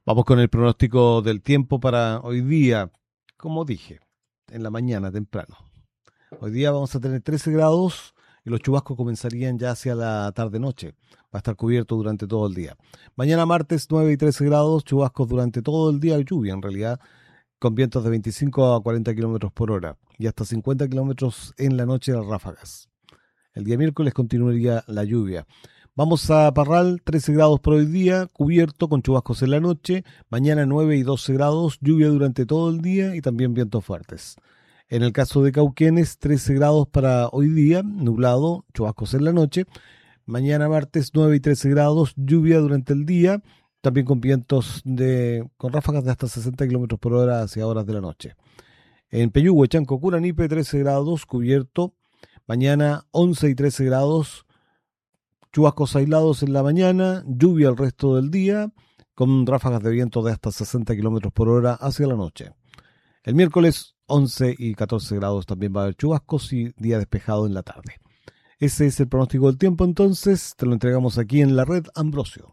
Vamos con el pronóstico del tiempo para hoy día. Como dije, en la mañana temprano. Hoy día vamos a tener 13 grados y los chubascos comenzarían ya hacia la tarde-noche. Va a estar cubierto durante todo el día. Mañana martes 9 y 13 grados, chubascos durante todo el día, lluvia en realidad, con vientos de 25 a 40 kilómetros por hora y hasta 50 kilómetros en la noche de ráfagas. El día miércoles continuaría la lluvia. Vamos a Parral, 13 grados por hoy día, cubierto con chubascos en la noche. Mañana 9 y 12 grados, lluvia durante todo el día y también vientos fuertes. En el caso de Cauquenes, 13 grados para hoy día, nublado, chubascos en la noche. Mañana martes 9 y 13 grados, lluvia durante el día, también con vientos con ráfagas de hasta 60 kilómetros por hora hacia horas de la noche. En Peyúgue, Chanco, Curanipe, 13 grados, cubierto. Mañana 11 y 13 grados, chubascos aislados en la mañana, lluvia el resto del día, con ráfagas de viento de hasta 60 kilómetros por hora hacia la noche. El miércoles 11 y 14 grados también va a haber chubascos y día despejado en la tarde. Ese es el pronóstico del tiempo entonces, te lo entregamos aquí en la red Ambrosio.